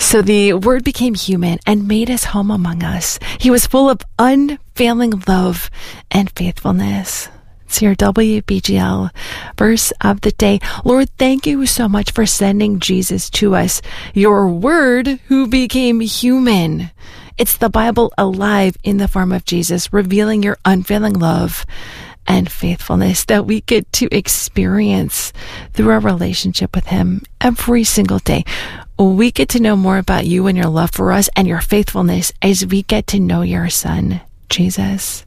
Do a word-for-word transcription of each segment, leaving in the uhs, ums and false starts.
So the Word became human and made his home among us. He was full of unfailing love and faithfulness. It's your W B G L verse of the day. Lord, thank you so much for sending Jesus to us, your Word who became human. It's the Bible alive in the form of Jesus, revealing your unfailing love and faithfulness that we get to experience through our relationship with him every single day. We get to know more about you and your love for us and your faithfulness as we get to know your Son, Jesus.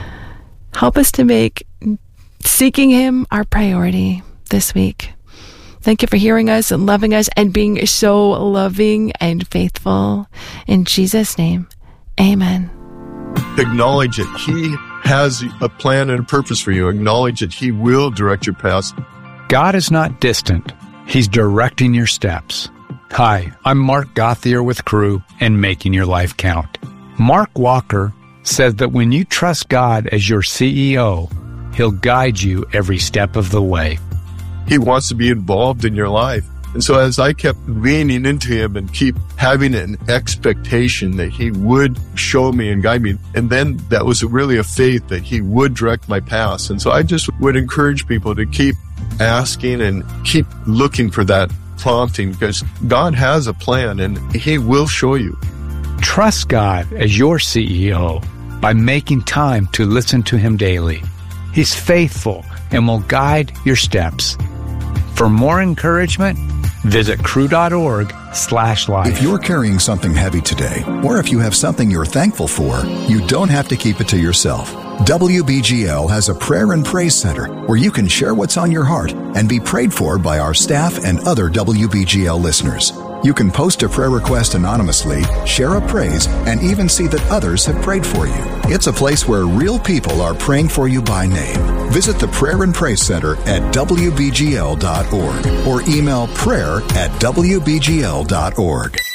Help us to make seeking him our priority this week. Thank you for hearing us and loving us and being so loving and faithful. In Jesus' name, amen. Acknowledge that he has a plan and a purpose for you. Acknowledge that he will direct your paths. God is not distant. He's directing your steps. Hi, I'm Mark Gauthier with Crew and Making Your Life Count. Mark Walker says that when you trust God as your C E O, he'll guide you every step of the way. He wants to be involved in your life. And so as I kept leaning into him and keep having an expectation that he would show me and guide me, and then that was really a faith that he would direct my paths. And so I just would encourage people to keep asking and keep looking for that prompting, because God has a plan and he will show you. Trust God as your C E O by making time to listen to him daily. He's faithful and will guide your steps. For more encouragement, visit crew.org slash life. If you're carrying something heavy today, or if you have something you're thankful for, you don't have to keep it to yourself. W B G L has a prayer and praise center where you can share what's on your heart and be prayed for by our staff and other W B G L listeners. You can post a prayer request anonymously, share a praise, and even see that others have prayed for you. It's a place where real people are praying for you by name. Visit the Prayer and Praise Center at W B G L dot org or email prayer at W B G L dot org.